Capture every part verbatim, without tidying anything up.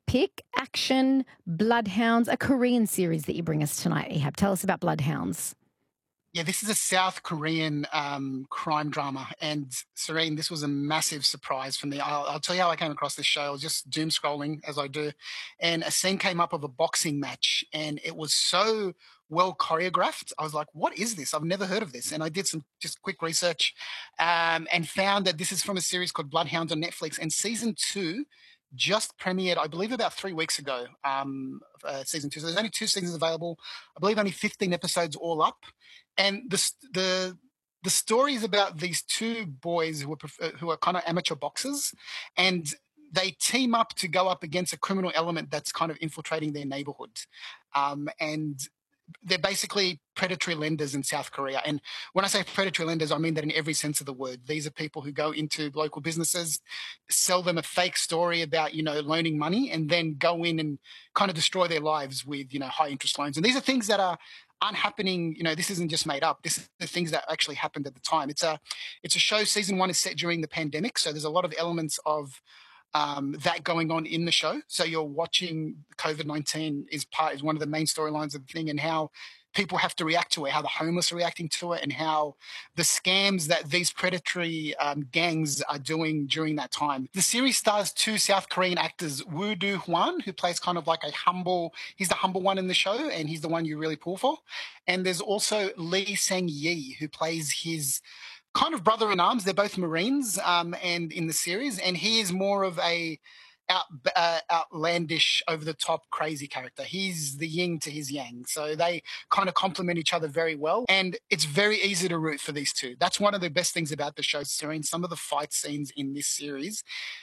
pick, action, Bloodhounds, a Korean series that you bring us tonight, Ehab. Tell us about Bloodhounds. Yeah, this is a South Korean um, crime drama. And Serene, this was a massive surprise for me. I'll, I'll tell you how I came across this show. I was just doom scrolling as I do. And a scene came up of a boxing match. And it was so well choreographed. I was like, what is this? I've never heard of this. And I did some just quick research um, and found that this is from a series called Bloodhounds on Netflix. And season two just premiered, I believe, about three weeks ago, um, uh, season two. So there's only two seasons available. I believe only fifteen episodes all up. And the the the story is about these two boys who are who are kind of amateur boxers, and they team up to go up against a criminal element that's kind of infiltrating their neighborhood. Um, and they're basically predatory lenders in South Korea. And when I say predatory lenders, I mean that in every sense of the word. These are people who go into local businesses, sell them a fake story about, you know, loaning money, and then go in and kind of destroy their lives with, you know, high interest loans. And these are things that are aren't happening. You know, this isn't just made up. This is the things that actually happened at the time. It's a, it's a show. Season one is set during the pandemic. So there's a lot of elements of um, that going on in the show. So you're watching COVID nineteen is part, is one of the main storylines of the thing, and how people have to react to it, how the homeless are reacting to it, and how the scams that these predatory um, gangs are doing during that time. The series stars two South Korean actors, Woo Do-hwan, who plays kind of like a humble, he's the humble one in the show, and he's the one you really pull for. And there's also Lee Sang-yi, who plays his kind of brother in arms. They're both Marines um, and in the series, and he is more of a Out, uh, outlandish, over-the-top, crazy character. He's the yin to his yang. So they kind of complement each other very well. And it's very easy to root for these two. That's one of the best things about the show, Serene. Some of the fight scenes in this series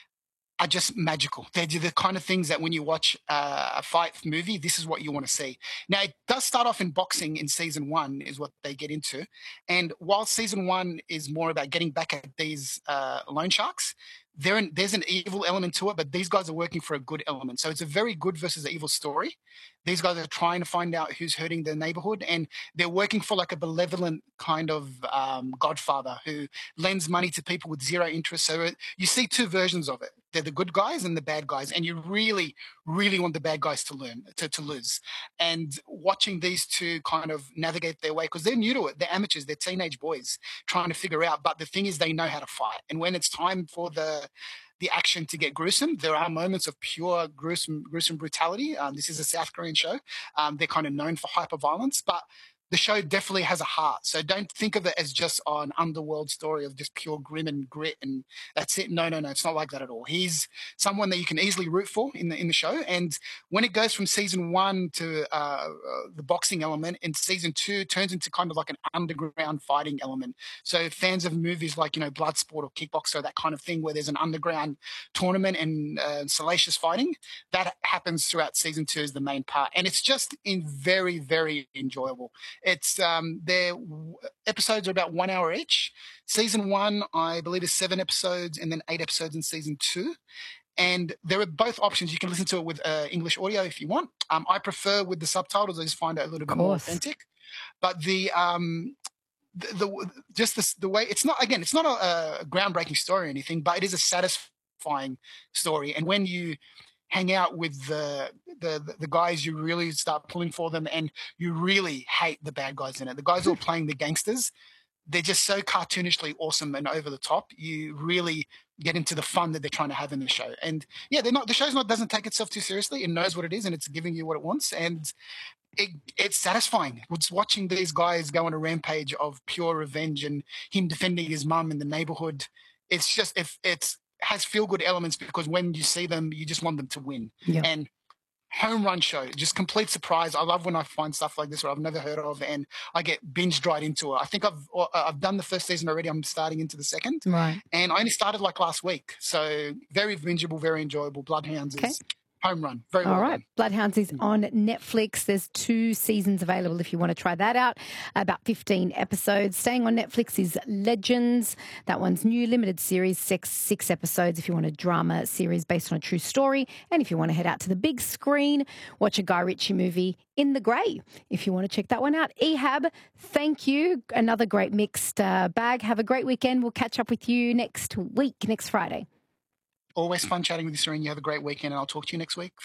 are just magical. They're the kind of things that when you watch uh, a fight movie, this is what you want to see. Now, it does start off in boxing in season one is what they get into. And while season one is more about getting back at these uh, loan sharks, There in, there's an evil element to it, but these guys are working for a good element. So it's a very good versus evil story. These guys are trying to find out who's hurting their neighborhood, and they're working for like a benevolent kind of um, godfather who lends money to people with zero interest. So it, you see two versions of it. They're the good guys and the bad guys, and you really, really want the bad guys to learn, to, to lose. And watching these two kind of navigate their way, because they're new to it. They're amateurs. They're teenage boys trying to figure out. But the thing is, they know how to fight. And when it's time for the the action to get gruesome, there are moments of pure gruesome, gruesome brutality. Um, this is a South Korean show. Um, they're kind of known for hyper violence, but the show definitely has a heart. So don't think of it as just oh, an underworld story of just pure grim and grit and that's it. No, no, no. It's not like that at all. He's someone that you can easily root for in the in the show. And when it goes from season one to uh, uh, the boxing element, in season two it turns into kind of like an underground fighting element. So fans of movies like, you know, Bloodsport or Kickboxer, that kind of thing where there's an underground tournament and uh, salacious fighting, that happens throughout season two as the main part. And it's just in very, very enjoyable. It's um, their episodes are about one hour each. Season one, I believe, is seven episodes, and then eight episodes in season two. And there are both options. You can listen to it with uh, English audio if you want. Um, I prefer with the subtitles. I just find it a little bit more authentic. But the um, the, the just the, the way it's not again, it's not a, a groundbreaking story or anything, but it is a satisfying story. And when you hang out with the, the the guys, you really start pulling for them, and you really hate the bad guys in it. The guys who are playing the gangsters, they're just so cartoonishly awesome and over the top. You really get into the fun that they're trying to have in the show. And yeah, they're not the show's not doesn't take itself too seriously. It knows what it is, and it's giving you what it wants. And it, it's satisfying. Just watching these guys go on a rampage of pure revenge and him defending his mum in the neighborhood. It's just if it's has feel good elements because when you see them, you just want them to win. Yeah. And home run show, just complete surprise. I love when I find stuff like this where I've never heard of, and I get binged right into it. I think I've uh, I've done the first season already. I'm starting into the second, right? And I only started like last week, so very bingeable, very enjoyable. Bloodhounds okay. is home run. Very well All right. done. Bloodhounds is on Netflix. There's two seasons available if you want to try that out. About fifteen episodes. Staying on Netflix is Legends. That one's new limited series, six, six episodes if you want a drama series based on a true story. And if you want to head out to the big screen, watch a Guy Ritchie movie, In the Grey, if you want to check that one out. Ehab, thank you. Another great mixed uh, bag. Have a great weekend. We'll catch up with you next week, next Friday. Always fun chatting with you, Serene. You have a great weekend, and I'll talk to you next week.